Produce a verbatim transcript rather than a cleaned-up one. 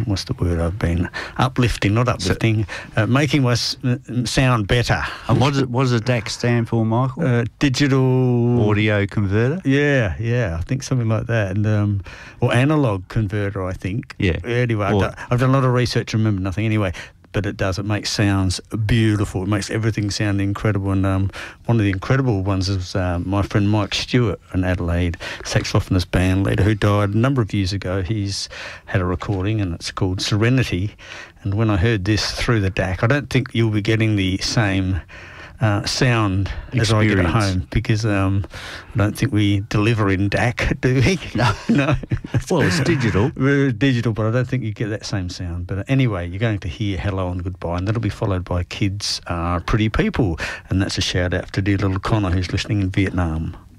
what's the word? I've been uplifting, not uplifting, so, uh, making my s- sound better. And what does, it, what does a D A C stand for, Michael? Uh, digital... Audio converter? Yeah, yeah, I think something like that. And um, or analog converter, I think. Yeah. Anyway, I've Or, done, I've done a lot of research, remember nothing. Anyway, but it does. It makes sounds beautiful. It makes everything sound incredible. And um, one of the incredible ones is um, my friend Mike Stewart, an Adelaide saxophonist band leader who died a number of years ago. He's had a recording and it's called Serenity. And when I heard this through the D A C, I don't think you'll be getting the same uh, sound as I get at home, because um, I don't think we deliver in D A C, do we? No. No. Well, it's digital. We're digital, but I don't think you get that same sound. But anyway, you're going to hear Hello and Goodbye, and that'll be followed by Kids Are Pretty People. And that's a shout out to dear little Connor who's listening in Vietnam.